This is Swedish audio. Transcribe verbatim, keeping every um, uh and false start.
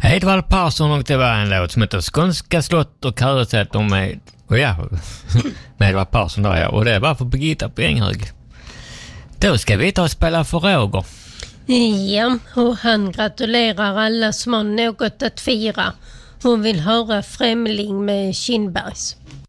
Edvard Persson, och det var en låt som heter Skånska slott och karusett om mig. Och ja, med Edvard Persson där, ja. Och det var för Birgitta Benghög. Då ska vi ta och spela för Roger. Ja, och han gratulerar alla som har något att fira. Hon vill höra Främling med Kindbergs.